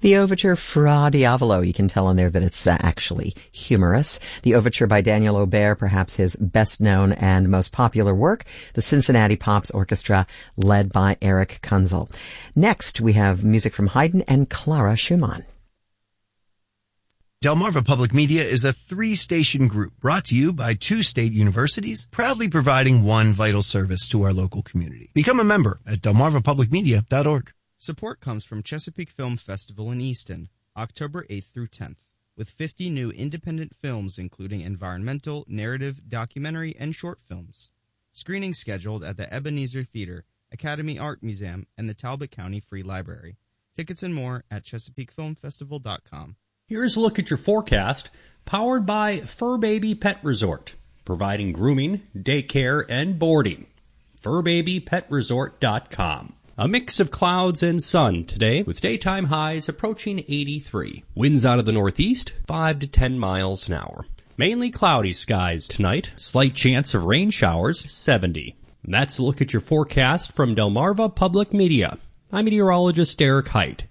The overture Fra Diavolo, you can tell on there that it's actually humorous. The overture by Daniel Aubert, perhaps his best known and most popular work, the Cincinnati Pops Orchestra, led by Eric Kunzel. Next, we have music from Haydn and Clara Schumann. Delmarva Public Media is a 3-station group brought to you by 2 state universities, proudly providing one vital service to our local community. Become a member at delmarvapublicmedia.org. Support comes from Chesapeake Film Festival in Easton, October 8th through 10th, with 50 new independent films including environmental, narrative, documentary, and short films. Screenings scheduled at the Ebenezer Theater, Academy Art Museum, and the Talbot County Free Library. Tickets and more at ChesapeakeFilmFestival.com. Here's a look at your forecast, powered by Fur Baby Pet Resort, providing grooming, daycare, and boarding. FurBabyPetResort.com. A mix of clouds and sun today, with daytime highs approaching 83. Winds out of the northeast, 5 to 10 miles an hour. Mainly cloudy skies tonight. Slight chance of rain showers, 70. And that's a look at your forecast from Delmarva Public Media. I'm meteorologist Eric Height.